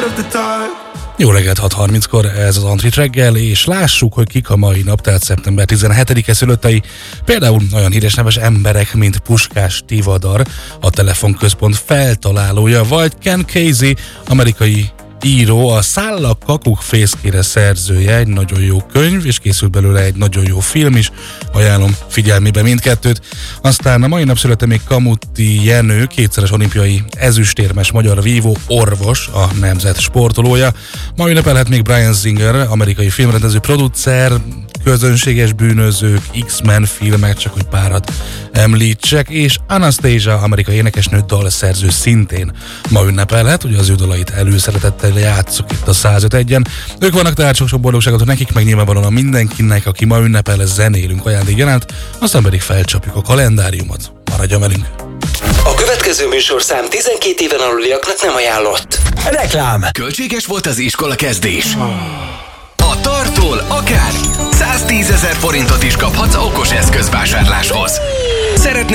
Jó reggelt, 6:30-kor ez az Antrit reggel, és lássuk, hogy kik a mai nap, tehát szeptember 17-e szülöttei. Például olyan híres neves emberek, mint Puskás Tivadar, a Telefonközpont feltalálója, vagy Ken Kesey, amerikai író, a Szállak kakuk fészkére szerzője, egy nagyon jó könyv, és készült belőle egy nagyon jó film is, ajánlom figyelmébe mindkettőt. Aztán a mai nap születe még Kamuti Jenő, kétszeres olimpiai ezüstérmes magyar vívó, orvos, a nemzet sportolója. Ma ünnepelhet még Bryan Singer, amerikai filmrendező, producer, Közönséges bűnözők, X-Men filmek, csak hogy párat említsek, és Anastasia, amerikai énekesnő, dalszerző szintén ma ünnepelhet, ugye az ő dalait előszeretettel játszok itt a 105.1-en. Ők vannak, tehát sok boldogságot nekik, meg nyilvánvalóan mindenkinek, aki ma ünnepel, zenélünk ajándékgyanánt, aztán pedig felcsapjuk a kalendáriumot. Maradjon velünk! A következő műsorszám 12 éven aluliaknak nem ajánlott. Reklám. Költséges volt az iskola kezdés. A Tartól akár 110 000 forintot is kaphatsz okos eszközvásárláshoz. Szeretnél